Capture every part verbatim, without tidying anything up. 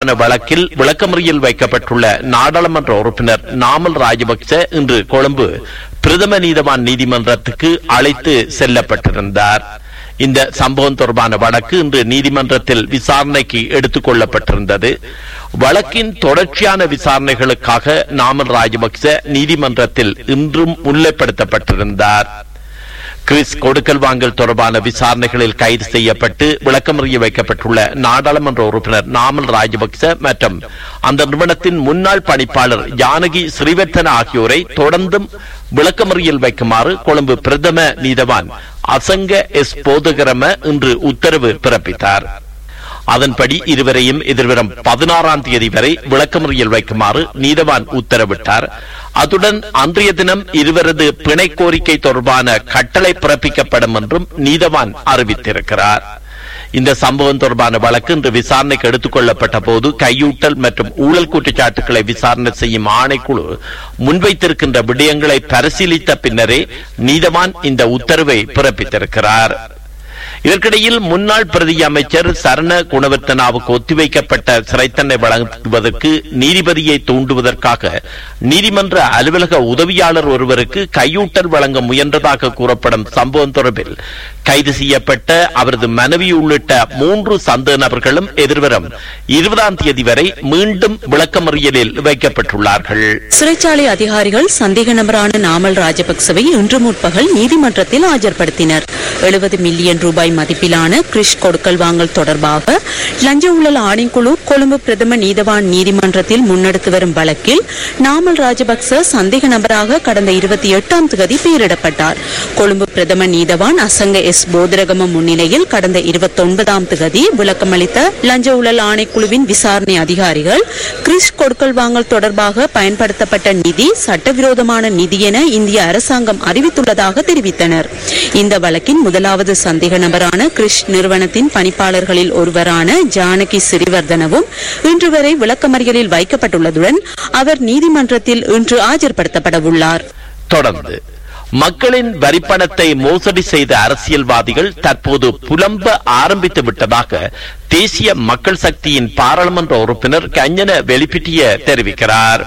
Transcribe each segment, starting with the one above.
தொடர்பான வழக்கில் விளக்கமறியல் வைக்கப்பட்டுள்ள நாடாளுமன்ற உறுப்பினர் நாமல் ராஜபக்ச இன்று கொழும்பு பிரதம நீதவான் நீதிமன்றத்துக்கு அழைத்து செல்லப்பட்டிருந்தார். இந்த சம்பவம் தொடர்பான வழக்கு இன்று நீதிமன்றத்தில் விசாரணைக்கு எடுத்துக் கொள்ளப்பட்டிருந்தது. வழக்கின் தொடர்ச்சியான விசாரணைகளுக்காக நாமல் ராஜபக்ச நீதிமன்றத்தில் இன்றும் முன்னிலைப்படுத்தப்பட்டிருந்தார். கிறிஸ் கொடுக்கல் வாங்கல் தொடர்பான விசாரணைகளில் கைது செய்யப்பட்டு விளக்கமறிய வைக்கப்பட்டுள்ள நாடாளுமன்ற உறுப்பினர் நாமல் ராஜபக்ச மற்றும் அந்த நிறுவனத்தின் முன்னாள் பணிப்பாளர் ஜானகி ஸ்ரீவர்த்தன ஆகியோரை தொடர்ந்தும் விளக்கமறியல் வைக்குமாறு கொழும்பு பிரதம நீதவான் அசங்க எஸ் போதகரம இன்று உத்தரவு பிறப்பித்தார். அதன்படி இருவரையும் எதிர்வரும் பதினாறாம் தேதி வரை விளக்கமறியல் வைக்குமாறு நீதவான் உத்தரவிட்டார். அத்துடன் அன்றைய தினம் இருவரது பிணை கோரிக்கை தொடர்பான கட்டளை பிறப்பிக்கப்படும் என்றும் நீதவான் அறிவித்திருக்கிறார். இந்த சம்பவம் தொடர்பான வழக்கு இன்று விசாரணைக்கு எடுத்துக் கொள்ளப்பட்ட போது கையூட்டல் மற்றும் ஊழல் குற்றச்சாட்டுகளை விசாரணை செய்யும் ஆணைக்குழு முன்வைத்திருக்கின்ற விடயங்களை பரிசீலித்த பின்னரே நீதவான் இந்த உத்தரவை பிறப்பித்திருக்கிறார். இதற்கிடையில் முன்னாள் பிரதி அமைச்சர் சரண குணவர்த்தனாவுக்கு ஒத்திவைக்கப்பட்ட சிறை தண்டனை வழங்குவதற்கு நீதிபதியை தூண்டுவதற்காக நீதிமன்ற அலுவலக உதவியாளர் ஒருவருக்கு கையூட்டல் வழங்க முயன்றதாக கூறப்படும் சம்பவம் தொடர்பில் கைது செய்யப்பட்ட அவரது மனைவி உள்ளிட்ட மூன்று சந்தேக நபர்களும் எதிர்வரும் இருபதாம் தேதி வரை மீண்டும் விளக்கமறியலில் வைக்கப்பட்டுள்ளார்கள். சிறைச்சாலை அதிகாரிகள் சந்தேக நபரான நாமல் ராஜபக்சவை இன்று முற்பகல் நீதிமன்றத்தில் ஆஜர்படுத்தினர். எழுபது மில்லியன் ரூபாய் மதிப்பிலான கிறிஸ் கொடுக்கல் வாங்கல் தொடர்பாக லஞ்ச ஊழல் ஆணைக்குழு கொழும்பு பிரதம நீதவான் நீதிமன்றத்தில் முன்னெடுத்து வரும் வழக்கில் நாமல் ராஜபக்ச சந்தேக நபராக கடந்த இருபத்தி எட்டாம் தேதி பெயரிடப்பட்டார். கொழும்பு பிரதம நீதவான் அசங்க எஸ் போதரகம முன்னிலையில் கடந்த இருபத்தி ஒன்பதாம் தேதி விளக்கமளித்த லஞ்ச ஊழல் ஆணைக்குழுவின் விசாரணை அதிகாரிகள் கிறிஸ் கொடுக்கல் வாங்கல் தொடர்பாக பயன்படுத்தப்பட்ட நிதி சட்டவிரோதமான நிதி என இந்திய அரசாங்கம் அறிவித்துள்ளதாக தெரிவித்தனர். இந்த வழக்கின் முதலாவது சந்தேக நபரான கிறிஸ் நிறுவனத்தின் பணிப்பாளர்களில் ஒருவரான ஜானகி ஸ்ரீவர்தனவும் இன்று வரை விளக்கமறியலில் வைக்கப்பட்டுள்ளதுடன் அவர் நீதிமன்றத்தில் இன்று ஆஜர்படுத்தப்பட உள்ளார். தொடர்ந்து மக்களின் வரிப்பணத்தை மோசடி செய்த அரசியல்வாதிகள் தற்போது புலம்ப ஆரம்பித்து விட்டதாக தேசிய மக்கள் சக்தியின் பாராளுமன்ற உறுப்பினர் கஞ்சன வெளிப்பிட்டிய தெரிவிக்கிறார்.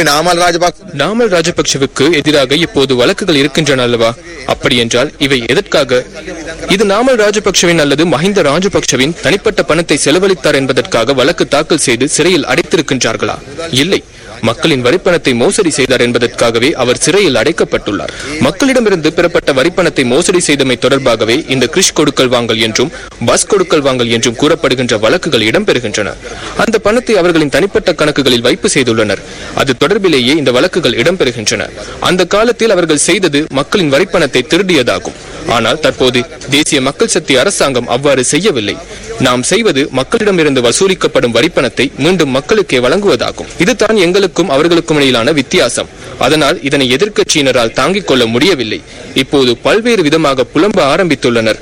நாமல் ராஜபக்சவுக்கு எதிராக இப்போது வழக்குகள் இருக்கின்றன அல்லவா? அப்படி என்றால் இவை எதற்காக? இது நாமல் ராஜபக்சவின் அல்லது மஹிந்த ராஜபக்சவின் தனிப்பட்ட பணத்தை செலவழித்தார் என்பதற்காக வழக்கு தாக்கல் செய்து சிறையில் அடைத்திருக்கின்றார்களா? இல்லை, மக்களின் வரிப்பணத்தை மோசடி செய்தார் என்பதற்காகவே அவர் சிறையில் அடைக்கப்பட்டுள்ளார். மக்களிடமிருந்து பெறப்பட்ட வரிப்பணத்தை மோசடி செய்தமை தொடர்பாகவே இந்த கிறிஸ் கொடுக்கல் வாங்கல் என்றும் பஸ் கொடுக்கல் வாங்கல் என்றும் கூறப்படுகின்ற வழக்குகள் இடம்பெறுகின்றன. அந்த பணத்தை அவர்களின் தனிப்பட்ட கணக்குகளில் வைப்பு செய்துள்ளனர். அது தொடர்பிலேயே இந்த வழக்குகள் இடம்பெறுகின்றன. அந்த காலத்தில் அவர்கள் செய்தது மக்களின் வரிப்பணத்தை திருடியதாகும். ஆனால் தற்போது தேசிய மக்கள் சக்தி அரசாங்கம் அவ்வாறு செய்யவில்லை. நாம் செய்வது மக்களிடமிருந்து வசூலிக்கப்படும் வரிப்பணத்தை மீண்டும் மக்களுக்கே வழங்குவதாகும். இதுதான் எங்களுக்கும் அவர்களுக்கும் இடையிலான வித்தியாசம். அதனால் இதனை எதிர்க்கட்சியினரால் தாங்கிக் கொள்ள முடியவில்லை. இப்போது பல்வேறு விதமாக புலம்ப ஆரம்பித்துள்ளனர்.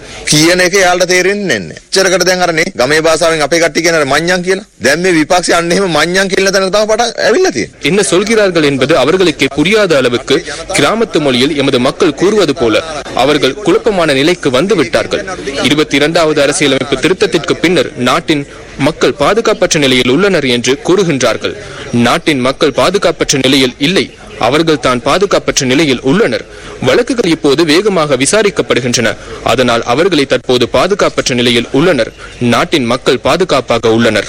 என்ன சொல்கிறார்கள் என்பது அவர்களுக்கே புரியாத அளவுக்கு கிராமத்து மொழியில் எமது மக்கள் கூறுவது போல அவர்கள் குழப்பமான நிலைக்கு வந்து விட்டார்கள். இருபத்தி இரண்டாவது அரசியலமைப்பு திருத்தத்திற்கு பின்னர் நாட்டின் மக்கள் பாதுகாப்பற்ற நிலையில் உள்ளனர் என்று கூறுகின்றார்கள். நாட்டின் மக்கள் பாதுகாப்பற்ற நிலையில் இல்லை, அவர்கள் தான் பாதுகாப்பற்ற நிலையில் உள்ளனர். வழக்குகள் இப்போது வேகமாக விசாரிக்கப்படுகின்றன. அதனால் அவர்களை தற்போது பாதுகாப்பற்ற நிலையில் உள்ளனர். நாட்டின் மக்கள் பாதுகாப்பாக உள்ளனர்.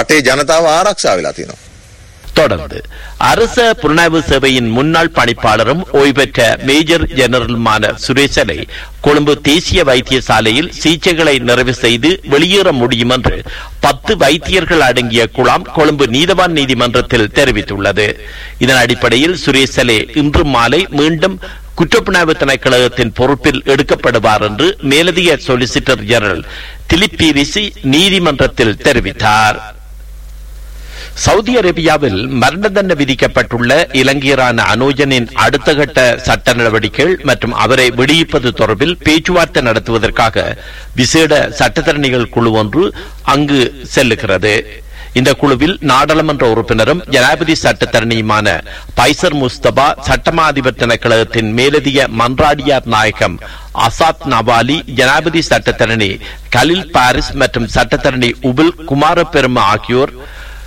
தொடர்ந்து அரச புலனாய்வு சேவையின் முன்னாள் பணிப்பாளரும் ஓய்வு பெற்ற மேஜர் ஜெனரலுமான சுரேசனை கொழும்பு தேசிய வைத்தியசாலையில் சிகிச்சைகளை நிறைவு செய்து வெளியேற முடியும் என்று பத்து வைத்தியர்கள் அடங்கிய குழாம் கொழும்பு நீதவான் நீதிமன்றத்தில் தெரிவித்துள்ளது. இதன் அடிப்படையில் சுரேசலே இன்று மாலை மீண்டும் குற்றப்புலனாய்வு திணைக்களத்தின் பொறுப்பில் எடுக்கப்படுவார் என்று மேலதிக சொலிசிட்டர் ஜெனரல் திலிப் பீரிசி நீதிமன்றத்தில் தெரிவித்தார். சவுதி அரேபியாவில் மரண தண்டனை விதிக்கப்பட்டுள்ள இலங்கையரான அனோஜனின் அடுத்த கட்ட சட்ட நடவடிக்கைகள் மற்றும் அவரை விடுவிப்பது தொடர்பில் பேச்சுவார்த்தை நடத்துவதற்காக விசேட சட்டத்தரணிகள் குழு ஒன்று அங்கு செல்லுகிறது. இந்த குழுவில் நாடாளுமன்ற உறுப்பினரும் ஜனாதிபதி சட்டத்தரணியுமான பைசர் முஸ்தபா, சட்டமா அதிபர் திணைக்களத்தின் மேலதிக மன்றாடியார் நாயகம் அசாத் நவாலி, ஜனாதிபதி சட்டத்தரணி கலில் பாரிஸ் மற்றும் சட்டத்தரணி உபில் குமார பெருமா ஆகியோர்